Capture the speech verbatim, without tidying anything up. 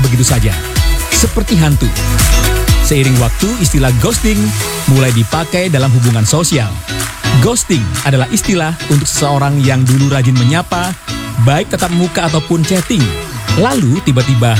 begitu saja, seperti hantu. Seiring waktu, istilah ghosting mulai dipakai dalam hubungan sosial. Ghosting adalah istilah untuk seseorang yang dulu rajin menyapa, baik tatap muka ataupun chatting, lalu tiba-tiba